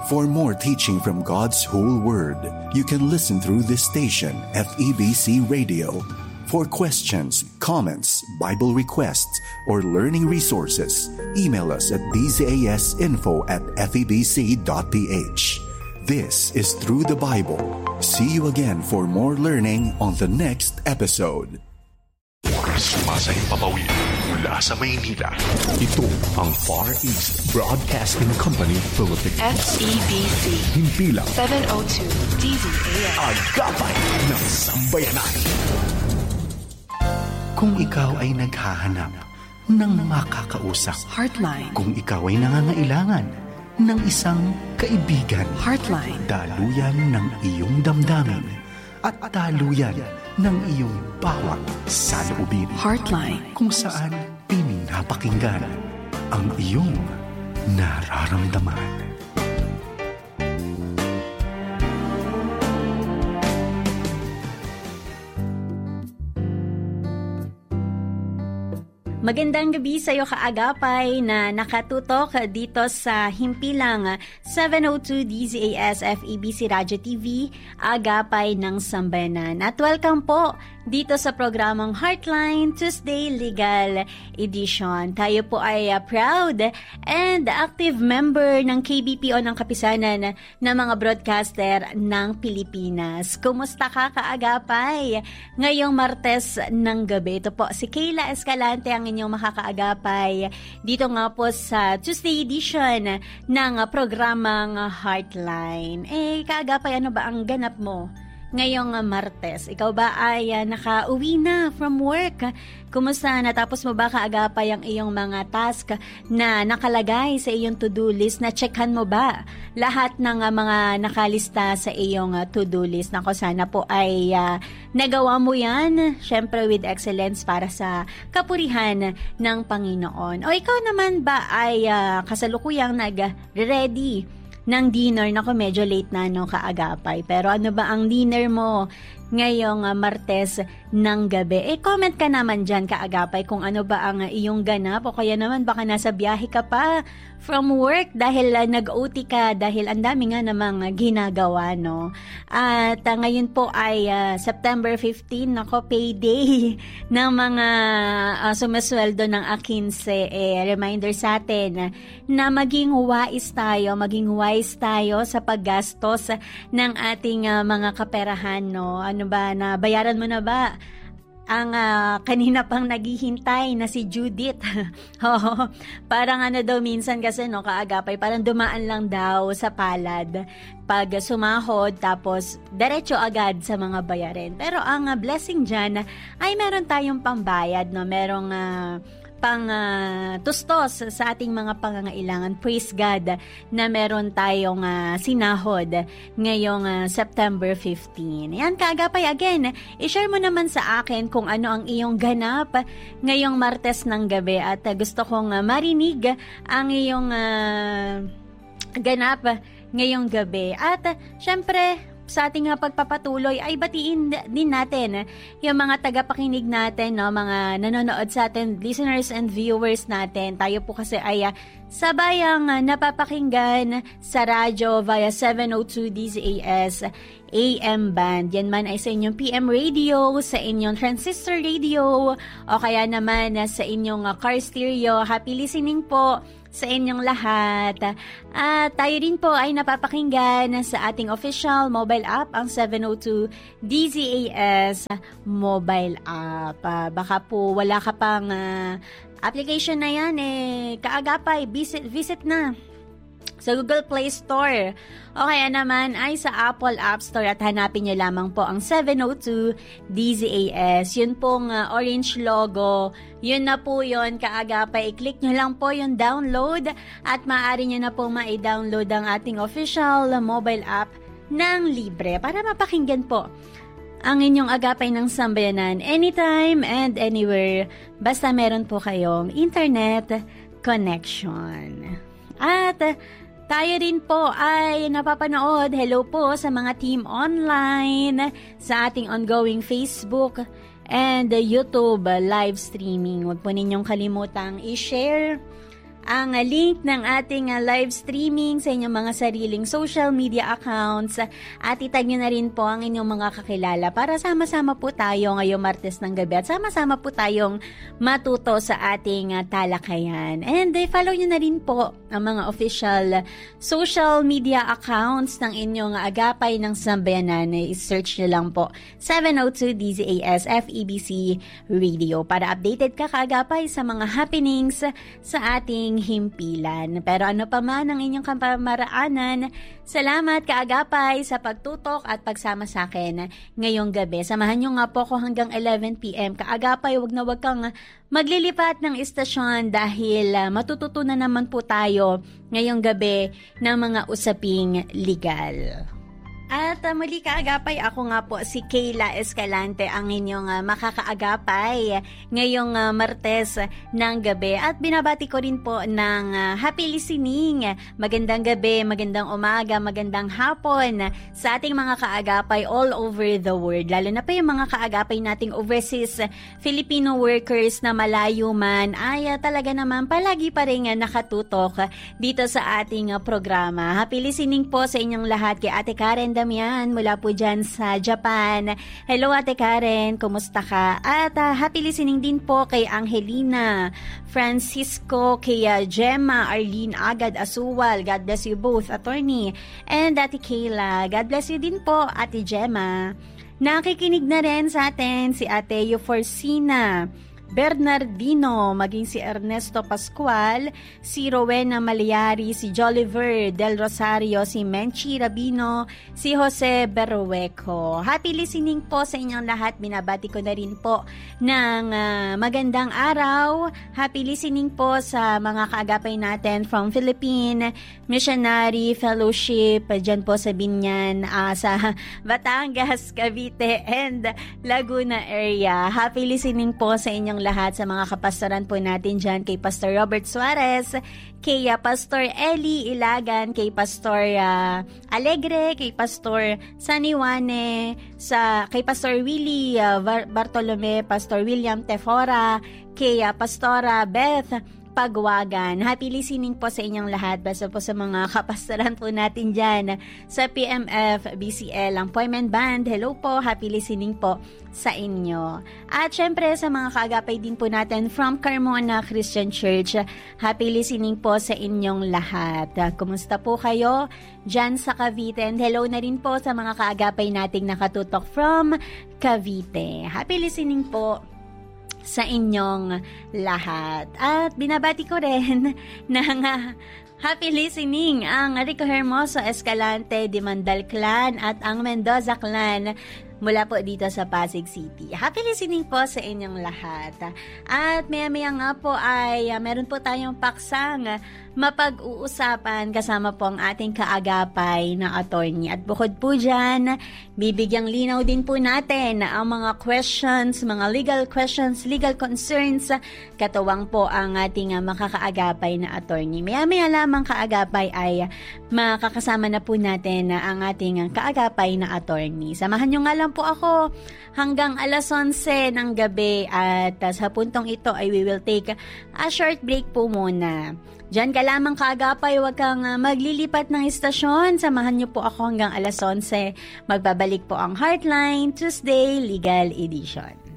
For more teaching from God's whole Word, you can listen through this station, FEBC Radio. For questions, comments, Bible requests, or learning resources, email us at bzasinfo@febc.ph. This is Through the Bible. See you again for more learning on the next episode. Sumasayang papawid mula sa Maynila. Ito ang Far East Broadcasting Company Philippines. FEBC. Himpilang 702 DZAS. Agapay ng Sambayanan. Kung ikaw ay naghahanap ng makakausap, Heartline. Kung ikaw ay nangangailangan ng isang kaibigan, Heartline. daluyan ng iyong damdamin at daluyan ng iyong bawat saloobin. Heartline. Kung saan pinapakinggan ang iyong nararamdaman. Magandang gabi sa iyo kaagapay na nakatutok dito sa Himpilang 702 DZAS FEBC Radio TV, Agapay ng Sambayanan. At welcome po dito sa programang Heartline Tuesday Legal Edition. Tayo po ay proud and active member ng KBPO ng Kapisanan ng mga broadcaster ng Pilipinas. Kumusta ka kaagapay? Ngayong Martes ng gabi, ito po si Kayla Escalante ang inyong makakaagapay dito nga po sa Tuesday edition ng programang Heartline. Kaagapay, ano ba ang ganap mo ngayong Martes? Ikaw ba ay nakauwi na from work? Kumusta? Natapos mo ba kaagapay ang iyong mga task na nakalagay sa iyong to-do list? Na-checkan mo ba lahat ng mga nakalista sa iyong to-do list? Nako, sana po ay nagawa mo yan, syempre with excellence para sa kapurihan ng Panginoon. O ikaw naman ba ay kasalukuyang nag-ready ng dinner? Nako, medyo late na kaagapay. Pero ano ba ang dinner mo ngayong Martes ng gabi? Comment ka naman dyan kaagapay kung ano ba ang iyong ganap, o kaya naman baka nasa biyahe ka pa from work dahil nag-OT ka dahil ang dami nga namang ginagawa, no? At ngayon po ay September 15, nako, payday ng mga sumasweldo ng A15. Reminder sa atin na maging wise tayo sa paggastos ng ating mga kaperahan, no? Ano ba, nabayaran mo na ba ang kanina pang naghihintay na si Judith? Parang daw minsan kasi kaagapay, parang dumaan lang daw sa palad pag sumahod, tapos diretso agad sa mga bayarin. Pero ang blessing dyan ay meron tayong pambayad, no? Merong pang tustos sa ating mga pangangailangan. Praise God na meron tayong sinahod ngayong September 15. Yan kaagapay, again, i-share mo naman sa akin kung ano ang iyong ganap ngayong Martes ng gabi, at gusto kong marinig ang iyong ganap ngayong gabi. At syempre, sa ating pagpapatuloy ay batiin din natin yung mga tagapakinig natin, no? Mga nanonood sa atin, listeners and viewers natin. Tayo po kasi ay sabayang napapakinggan sa radyo via 702 DZAS AM band. Yan man ay sa inyong PM radio, sa inyong transistor radio, o kaya naman sa inyong car stereo. Happy listening po sa inyong lahat. At tayo din po ay napapakinggan sa ating official mobile app, ang 702 DZAS mobile app. Baka po wala ka pang application na yan, kaagapay, visit na sa Google Play Store, o kaya naman ay sa Apple App Store, at hanapin nyo lamang po ang 702 DZAS. Yun pong orange logo, yun na po yun kaagapay. I-click nyo lang po yung download, at maaari nyo na po ma-download ang ating official mobile app ng libre para mapakinggan po ang inyong agapay ng sambayanan anytime and anywhere, basta meron po kayong internet connection. At tayo din po ay napapanood, hello po sa mga team online, sa ating ongoing Facebook and YouTube live streaming. Huwag po ninyong kalimutang i-share ang link ng ating live streaming sa inyong mga sariling social media accounts at itag nyo na rin po ang inyong mga kakilala para sama-sama po tayo ngayong Martes ng gabi at sama-sama po tayong matuto sa ating talakayan. And follow nyo na rin po ang mga official social media accounts ng inyong Agapay ng Sambayanan. I-search nyo lang po 702 DZAS FEBC Radio para updated ka kaagapay sa mga happenings sa ating himpilan. Pero ano pa man ang inyong kapamaraanan, salamat kaagapay sa pagtutok at pagsama sa akin ngayong gabi. Samahan nyo nga po ako hanggang 11 p.m. Kaagapay, wag kang maglilipat ng istasyon dahil matututunan naman po tayo ngayong gabi ng mga usaping legal. At muli kaagapay, ako nga po si Kayla Escalante, ang inyong makakaagapay ngayong Martes ng gabi. At binabati ko rin po ng happy listening. Magandang gabi, magandang umaga, magandang hapon sa ating mga kaagapay all over the world. Lalo na pa yung mga kaagapay nating overseas Filipino workers na malayo man ay talaga naman palagi pa rin nakatutok dito sa ating programa. Happy listening po sa inyong lahat kay Ate Karen Damian mula po dyan sa Japan. Hello Ate Karen, kumusta ka? At happy listening din po kay Angelina Francisco, kay Gemma Arlene Agad Asuwal. God bless you both, attorney. And Ate Kayla, God bless you din po, Ate Gemma. Nakikinig na rin sa atin si Ate Euforcina Bernardino, maging si Ernesto Pascual, si Rowena Malayari, si Jolliver Del Rosario, si Menchi Rabino, si Jose Berrueco. Happy listening po sa inyong lahat. Binabati ko na rin po ng magandang araw. Happy listening po sa mga kaagapay natin from Philippine Missionary Fellowship dyan po sa Binyan, sa Batangas, Cavite, and Laguna area. Happy listening po sa inyong lahat, sa mga kapastoran po natin dyan, kay Pastor Robert Suarez, kay Pastor Eli Ilagan, kay Pastor Alegre, kay Pastor Saniwane, kay Pastor Willie Bartolome, Pastor William Tefora, kay Pastora Beth Pagwagan. Happy listening po sa inyong lahat. Basta po sa mga kapastoran po natin dyan sa PMF BCL, ang Poymen Band. Hello po, happy listening po sa inyo. At syempre sa mga kaagapay din po natin from Carmona Christian Church, happy listening po sa inyong lahat. Kumusta po kayo dyan sa Cavite? And hello na rin po sa mga kaagapay nating nakatutok from Cavite. Happy listening po sa inyong lahat. At binabati ko rin ng happy listening ang Rico Hermoso Escalante de Mandal Clan at ang Mendoza Clan mula po dito sa Pasig City. Happy listening po sa inyong lahat. At maya-maya nga po ay meron po tayong paksang mapag-uusapan kasama po ang ating kaagapay na attorney. At bukod po dyan, bibigyang linaw din po natin ang mga questions, mga legal questions, legal concerns, katuwang po ang ating makakaagapay na attorney. Maya-maya lamang kaagapay ay makakasama na po natin ang ating kaagapay na attorney. Samahan nyo nga lang po ako hanggang alas 11 ng gabi at sa puntong ito ay we will take a short break po muna. Diyan ka lamang kaagapay, huwag kang maglilipat ng istasyon. Samahan niyo po ako hanggang alas 11. Magbabalik po ang Heartline Tuesday Legal Edition.